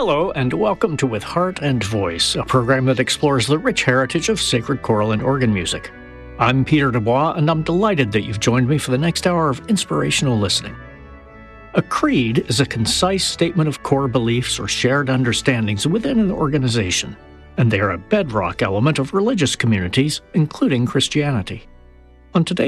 Hello, and welcome to With Heart and Voice, a program that explores the rich heritage of sacred choral and organ music. I'm Peter Dubois, and I'm delighted that you've joined me for the next hour of inspirational listening. A creed is a concise statement of core beliefs or shared understandings within an organization, and they are a bedrock element of religious communities, including Christianity. On today's